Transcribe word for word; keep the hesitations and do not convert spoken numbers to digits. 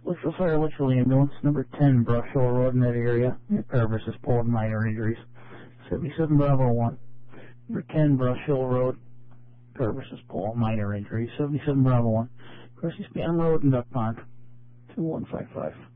Lakeville Fire, Lakeville Ambulance, number ten, Brush Hill Road in that area. Car versus Paul, minor injuries. seventy-seven Bravo one. Number ten, Brush Hill Road. Car versus Paul, minor injuries. seventy-seven Bravo one. Crossing Span Road in Duck Pond. two one five five.